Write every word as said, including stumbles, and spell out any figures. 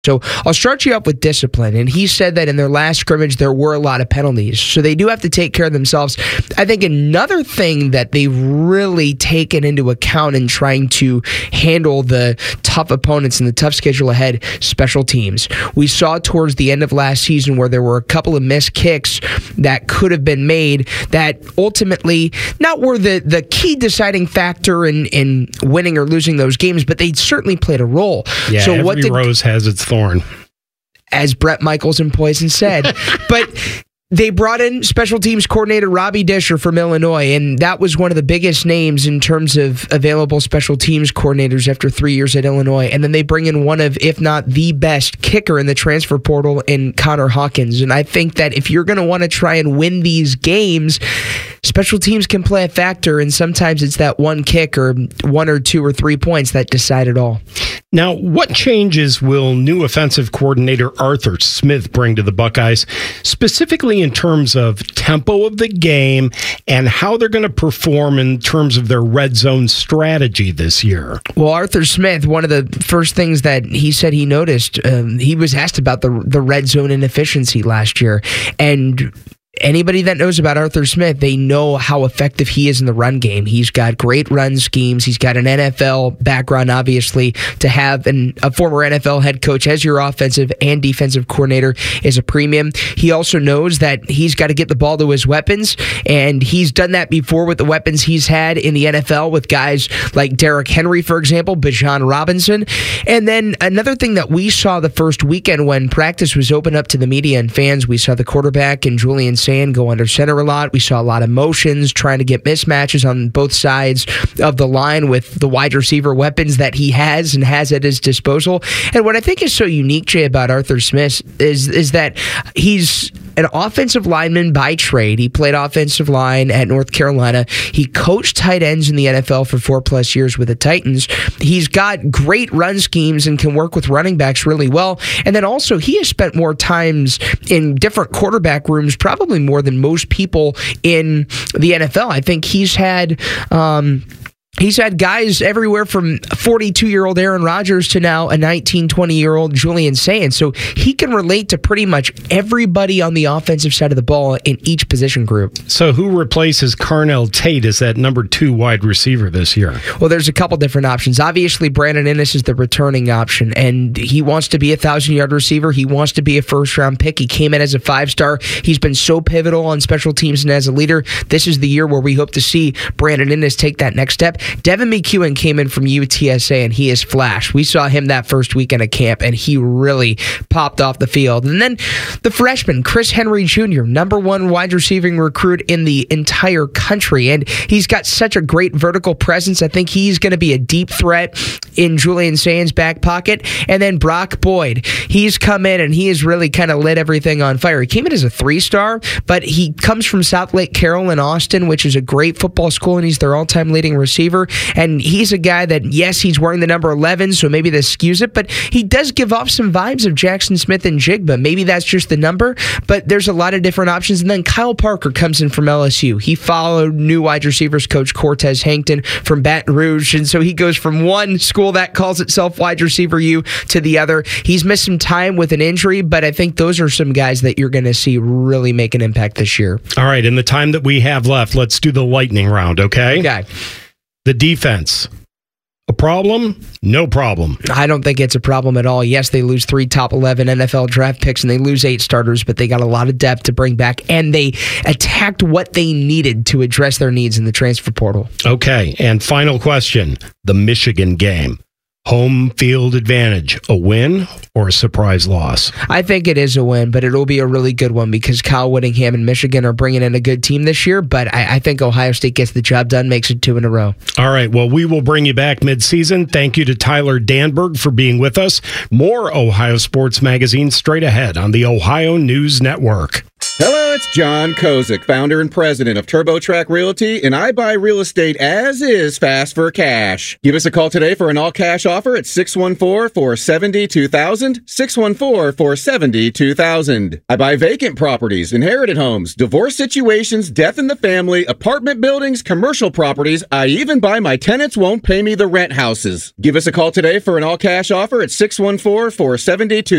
So I'll start you up with discipline. And he said that in their last scrimmage, there were a lot of penalties. So they do have to take care of themselves. I think another thing that they've really taken into account in trying to handle the tough opponents and the tough schedule ahead, special teams. We saw towards the end of last season where there were a couple of missed kicks that could have been made that ultimately not were the, the key deciding factor in, in winning or losing those games, but they certainly played a role. Yeah, so every what did, rose has its thorn, as Brett Michaels and Poison said. But they brought in special teams coordinator Robbie Disher from Illinois, and that was one of the biggest names in terms of available special teams coordinators after three years at Illinois. And then they bring in one of, if not the best kicker in the transfer portal in Connor Hawkins. And I think that if you're going to want to try and win these games, special teams can play a factor, and sometimes it's that one kick or one or two or three points that decide it all. Now, what changes will new offensive coordinator Arthur Smith bring to the Buckeyes, specifically in terms of tempo of the game and how they're going to perform in terms of their red zone strategy this year? Well, Arthur Smith, one of the first things that he said he noticed, um, he was asked about the the red zone inefficiency last year, and anybody that knows about Arthur Smith, they know how effective he is in the run game. He's got great run schemes. He's got an N F L background, obviously. To have an, a former N F L head coach as your offensive and defensive coordinator is a premium. He also knows that he's got to get the ball to his weapons, and he's done that before with the weapons he's had in the N F L with guys like Derrick Henry, for example, Bijan Robinson. And then another thing that we saw the first weekend when practice was open up to the media and fans, we saw the quarterback and Julian Sand go under center a lot. We saw a lot of motions, trying to get mismatches on both sides of the line with the wide receiver weapons that he has and has at his disposal. And what I think is so unique, Jay, about Arthur Smith is, is that he's an offensive lineman by trade. He played offensive line at North Carolina. He coached tight ends in the N F L for four plus years with the Titans. He's got great run schemes and can work with running backs really well. And then also he has spent more times in different quarterback rooms, probably more than most people in the N F L. I think he's had um, He's had guys everywhere from forty-two-year-old Aaron Rodgers to now a nineteen, twenty-year-old Julian Sand. So he can relate to pretty much everybody on the offensive side of the ball in each position group. So who replaces Carnell Tate as that number two wide receiver this year? Well, there's a couple different options. Obviously, Brandon Inniss is the returning option, and he wants to be a thousand-yard receiver. He wants to be a first-round pick. He came in as a five-star. He's been so pivotal on special teams and as a leader. This is the year where we hope to see Brandon Inniss take that next step. Devin McEwen came in from U T S A, and he is flash. We saw him that first weekend of camp, and he really popped off the field. And then the freshman, Chris Henry Junior, number one wide receiving recruit in the entire country, and he's got such a great vertical presence. I think he's going to be a deep threat in Julian Sand's back pocket. And then Brock Boyd, he's come in, and he has really kind of lit everything on fire. He came in as a three-star, but he comes from South Lake Carroll in Austin, which is a great football school, and he's their all-time leading receiver. And he's a guy that, yes, he's wearing the number eleven, so maybe this skews it, but he does give off some vibes of Jackson Smith and Jigba. Maybe that's just the number, but there's a lot of different options. And then Kyle Parker comes in from L S U. He followed new wide receivers coach Cortez Hankton from Baton Rouge, and so he goes from one school that calls itself wide receiver U to the other. He's missed some time with an injury, but I think those are some guys that you're going to see really make an impact this year. All right, in the time that we have left, let's do the lightning round, okay? Okay. The defense. A problem? No problem. I don't think it's a problem at all. Yes, they lose three top eleven N F L draft picks and they lose eight starters, but they got a lot of depth to bring back, and they attacked what they needed to address their needs in the transfer portal. Okay, and final question. The Michigan game. Home field advantage, a win or a surprise loss? I think it is a win, but it'll be a really good one because Kyle Whittingham and Michigan are bringing in a good team this year, but I, I think Ohio State gets the job done, makes it two in a row. All right, well, we will bring you back midseason. Thank you to Tyler Danberg for being with us. More Ohio Sports Magazine straight ahead on the Ohio News Network. Hello, it's John Kozik, founder and president of TurboTrack Realty, and I buy real estate as is fast for cash. Give us a call today for an all-cash offer at six one four, four seven zero, two thousand, six one four, four seven zero, two thousand. I buy vacant properties, inherited homes, divorce situations, death in the family, apartment buildings, commercial properties. I even buy my tenants won't pay me the rent houses. Give us a call today for an all-cash offer at six one four, four seven zero, two thousand.